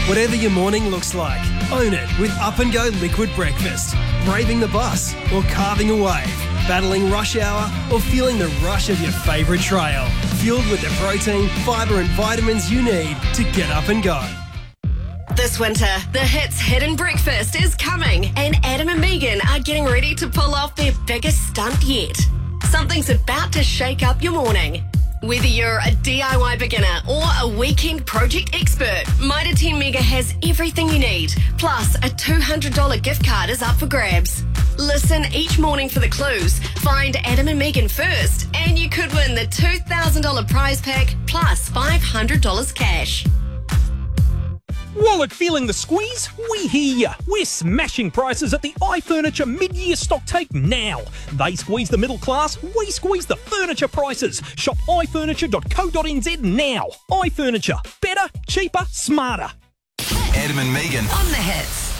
Whatever your morning looks like, own it with Up and Go Liquid Breakfast. Braving the bus or carving a wave. Battling rush hour or feeling the rush of your favourite trail. Fueled with the protein, fibre and vitamins you need to get up and go. This winter, the Hits Hidden Breakfast is coming, and Adam and Megan are getting ready to pull off their biggest stunt yet. Something's about to shake up your morning. Whether you're a DIY beginner or a weekend project expert, Mitre 10 Mega has everything you need. Plus, a $200 gift card is up for grabs. Listen each morning for the clues. Find Adam and Megan first, and you could win the $2,000 prize pack plus $500 cash. Wallet feeling the squeeze? We hear ya. We're smashing prices at the iFurniture mid-year stock take now. They squeeze the middle class, we squeeze the furniture prices. Shop ifurniture.co.nz now. iFurniture. Better, cheaper, smarter. Adam and Megan on the Hits.